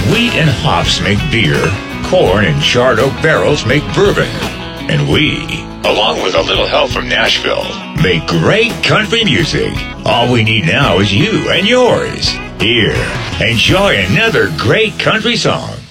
Wheat and hops make beer, corn and charred oak barrels make bourbon. And we, along with a little help from Nashville, make great country music. All we need now is you and yours. Here, enjoy another great country song.